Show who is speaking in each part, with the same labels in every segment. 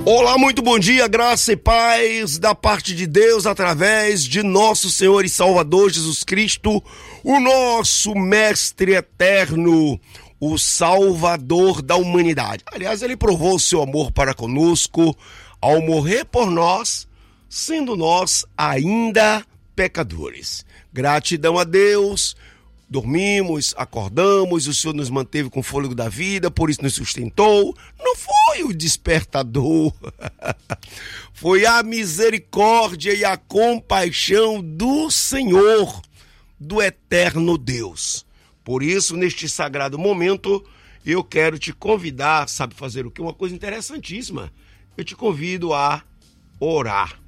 Speaker 1: Olá, muito bom dia, graça e paz da parte de Deus através de nosso Senhor e Salvador Jesus Cristo, o nosso Mestre eterno, o Salvador da humanidade. Aliás, ele provou o seu amor para conosco ao morrer por nós, sendo nós ainda pecadores. Gratidão a Deus. Dormimos, acordamos, o Senhor nos manteve com o fôlego da vida, por isso nos sustentou. Não foi o despertador, foi a misericórdia e a compaixão do Senhor, do eterno Deus. Por isso, neste sagrado momento, eu quero te convidar, sabe fazer o quê? Uma coisa interessantíssima. Eu te convido a orar.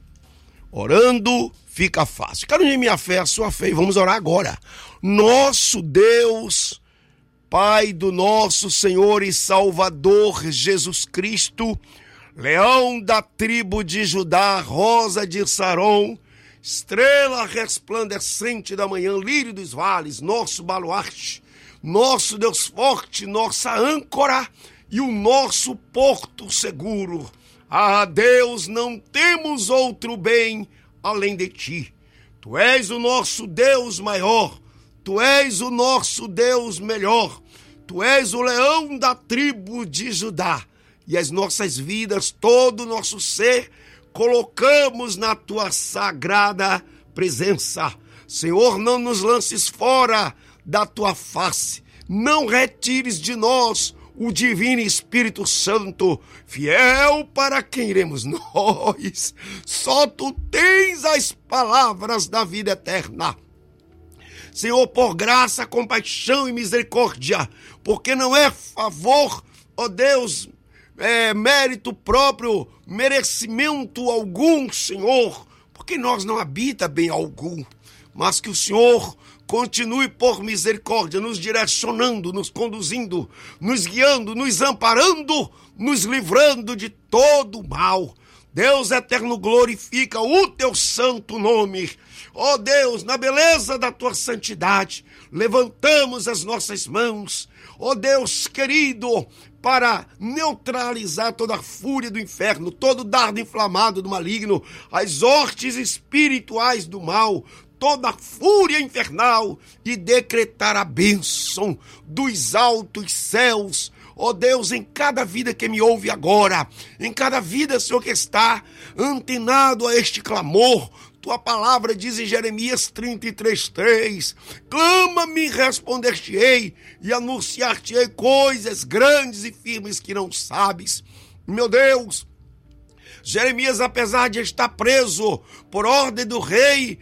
Speaker 1: Orando fica fácil. Quero unir minha fé à sua fé e vamos orar agora. Nosso Deus, Pai do nosso Senhor e Salvador Jesus Cristo, leão da tribo de Judá, rosa de Saron, estrela resplandecente da manhã, lírio dos vales, nosso baluarte, nosso Deus forte, nossa âncora e o nosso porto seguro. Ah, Deus, não temos outro bem além de ti. Tu és o nosso Deus maior, tu és o nosso Deus melhor, tu és o leão da tribo de Judá. E as nossas vidas, todo o nosso ser, colocamos na tua sagrada presença. Senhor, não nos lances fora da tua face, não retires de nós o divino Espírito Santo, fiel para quem iremos nós. Só tu tens as palavras da vida eterna. Senhor, por graça, compaixão e misericórdia, porque não é favor, ó Deus, mérito próprio, merecimento algum, Senhor, porque nós não habita bem algum, mas que o Senhor continue por misericórdia, nos direcionando, nos conduzindo, nos guiando, nos amparando, nos livrando de todo mal. Deus eterno, glorifica o teu santo nome. Ó Deus, na beleza da tua santidade, levantamos as nossas mãos, ó Deus querido, para neutralizar toda a fúria do inferno, todo dardo inflamado do maligno, as hortes espirituais do mal, toda a fúria infernal, e decretar a bênção dos altos céus, ó Deus, em cada vida que me ouve agora, em cada vida, Senhor, que está antenado a este clamor. Tua palavra diz em Jeremias 33:3, clama-me, responder-te-ei, e anunciar-te-ei coisas grandes e firmes que não sabes. Meu Deus, Jeremias, apesar de estar preso por ordem do rei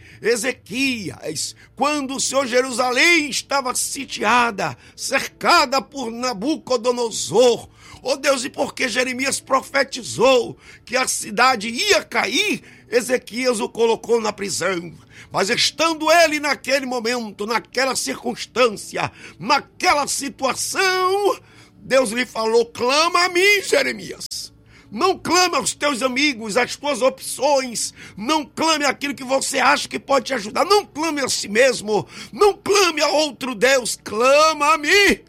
Speaker 1: Ezequias, quando o Senhor Jerusalém estava sitiada, cercada por Nabucodonosor, ó Deus, e porque Jeremias profetizou que a cidade ia cair, Ezequias o colocou na prisão. Mas estando ele naquele momento, naquela circunstância, naquela situação, Deus lhe falou, clama a mim, Jeremias. Não clame aos teus amigos, às tuas opções. Não clame aquilo que você acha que pode te ajudar. Não clame a si mesmo. Não clame a outro Deus. Clama a mim.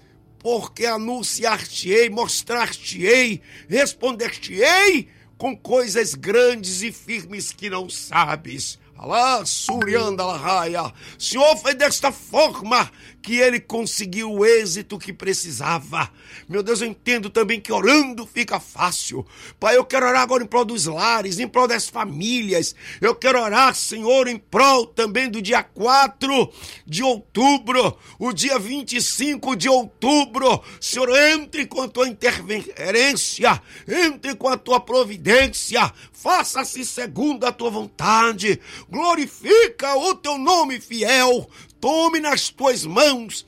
Speaker 1: Porque anunciar-te-ei, mostrar-te-ei, responder-te-ei com coisas grandes e firmes que não sabes. Alá, Surianda, Lahaia. Senhor, foi desta forma que ele conseguiu o êxito que precisava. Meu Deus, eu entendo também que orando fica fácil. Pai, eu quero orar agora em prol dos lares, em prol das famílias. Eu quero orar, Senhor, em prol também do dia 4 de outubro, o dia 25 de outubro. Senhor, entre com a tua interferência, entre com a tua providência. Faça-se segundo a tua vontade. Glorifica o teu nome fiel. Tome nas tuas mãos,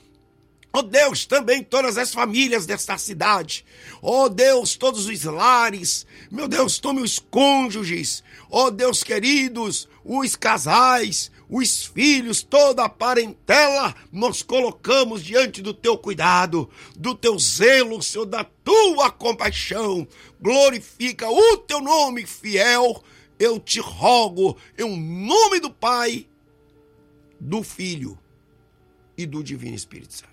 Speaker 1: ó Deus, também todas as famílias desta cidade. Ó Deus, todos os lares. Meu Deus, tome os cônjuges. Ó Deus queridos, os casais, os filhos, toda a parentela, nós colocamos diante do teu cuidado, do teu zelo, Senhor, da tua compaixão. Glorifica o teu nome fiel. Eu te rogo, em nome do Pai, do Filho e do Divino Espírito Santo.